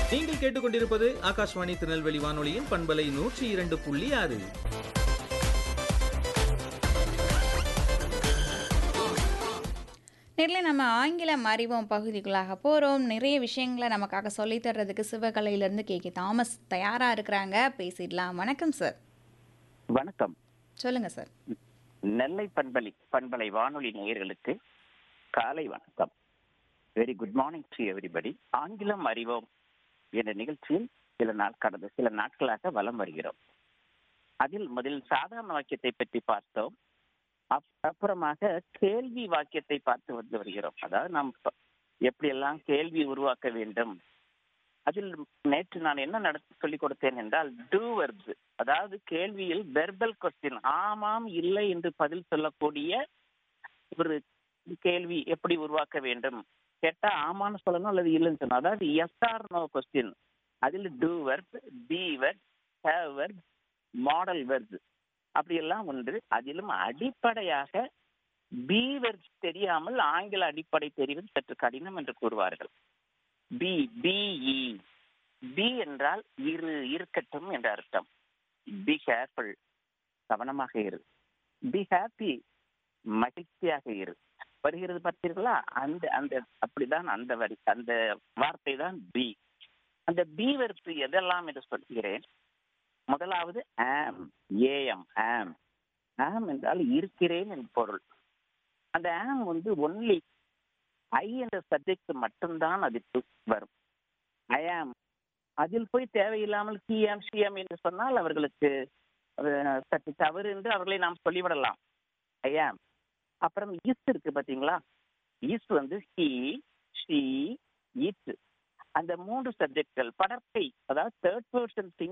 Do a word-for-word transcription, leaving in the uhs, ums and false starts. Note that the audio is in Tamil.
நீங்கள் கேட்டுக்கொண்டிருப்பது ஆகாஷ்வாணி திருநெல்வேலி வானொலியின் பண்பலை நூற்றி இரண்டு புள்ளி ஆறு. நேர்ல நம்ம ஆங்கிலம் அறிவோம் பகுதிக்குள்ளாக போகிறோம். நிறைய விஷயங்களை நமக்காக சொல்லித் தர்றதுக்கு சிவகலையிலேருந்து கே கே தாமஸ் தயாராக இருக்கிறாங்க. பேசிடலாம். வணக்கம் சார். வணக்கம். சொல்லுங்கள் சார். நெல்லை பண்பலை பண்பலை வானொலி நேயர்களுக்கு காலை வணக்கம். Very good morning to everybody. ஆங்கிலம் அறிவோம் என்ற நிகழ்ச்சியில் சில நாள் கடந்த சில நாட்களாக வலம் வருகிறோம். அதில் முதலில் சாதாரண வாக்கியத்தை பற்றி பார்த்தோம். அப்புறமாக கேள்வி வாக்கியத்தை பார்த்து வந்து வருகிறோம். அதாவது நாம் எப்படியெல்லாம் கேள்வி உருவாக்க வேண்டும். அதில் நேற்று நான் என்ன நடத்தி சொல்லிக் கொடுத்தேன் என்றால் டூ வெர்ப்ஸ், அதாவது கேள்வியில் வெர்பல் கொஸ்டின், ஆமாம் இல்லை என்று பதில் சொல்லக்கூடிய ஒரு கேள்வி எப்படி உருவாக்க வேண்டும். கேட்டா ஆமான்னு சொல்லணும் அல்லது இல்லைன்னு சொல்லணும். அதாவது எஸ் ஆர் நோ கொஸ்டின். அதில் two verb, B verb, have verb, model verb அப்படியெல்லாம் ஒன்று. அதிலும் அடிப்படையாக பி வெர்ப் தெரியாமல் ஆங்கில அடிப்படை தெரிவது சற்று கடினம் என்று கூறுவார்கள். பி பிஇ பி என்றால் இரு, இருக்கட்டும் என்ற அர்த்தம். பி கேர்ஃபுல், கவனமாக இரு. பி ஹாப்பி, மகிழ்ச்சியாக இரு. வருகிறது பார்த்தீர்களா? அந்த அந்த அப்படிதான் அந்த வரி, அந்த வார்த்தை தான் பி. அந்த பி வெர்ப் எதெல்லாம் என்று சொல்கிறேன். முதலாவது ஆம், ஏஎம், ஆம். ஆம் என்றால் இருக்கிறேன் என்று பொருள். அந்த ஆம் வந்து ஒன்லி ஐ என்ற சப்ஜெக்ட் மட்டும்தான் அதுக்கு வரும். ஐ ஆம் அதில் போய் தேவையில்லாமல் ஹி ஆம், ஷி ஆம் என்று சொன்னால் அவர்களுக்கு சற்று தவறு என்று அவர்களை நாம் சொல்லிவிடலாம். ஐ ஆம். அப்புறம் இஸ் இருக்கு பார்த்தீங்களா? இஸ் வந்து ஹி, ஷி, இட். அந்த மூன்று சப்ஜெக்ட்கள் படர்க்கை, அதாவது தேர்ட் பர்சன்